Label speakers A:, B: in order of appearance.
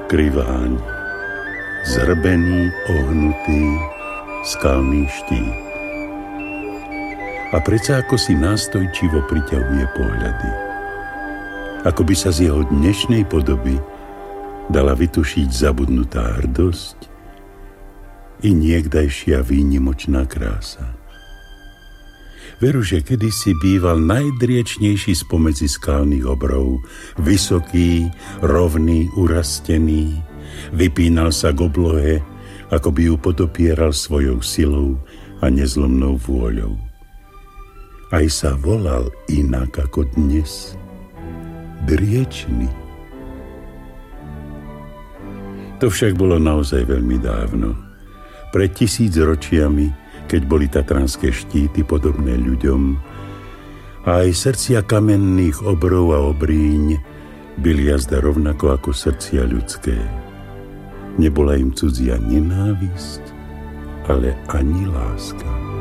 A: Kriváň, zhrbený, ohnutý, skalný štít. A predsa ako si nástojčivo priťahuje pohľady. Ako by sa z jeho dnešnej podoby dala vytušiť zabudnutá hrdosť i niekdajšia výnimočná krása. Veru, že kedysi býval najdriečnejší spomedzi skalných obrov, vysoký, rovný, urastený, vypínal sa k oblohe, ako by ju podopieral svojou silou a nezlomnou vôľou. Aj sa volal inak ako dnes. Driečný. To však bolo naozaj veľmi dávno. Pred 1000 ročiami, keď boli tatranské štíty podobné ľuďom, a aj srdcia kamenných obrov a obríň byli jazda rovnako ako srdcia ľudské. Nebola im cudzia nenávisť, ale ani láska.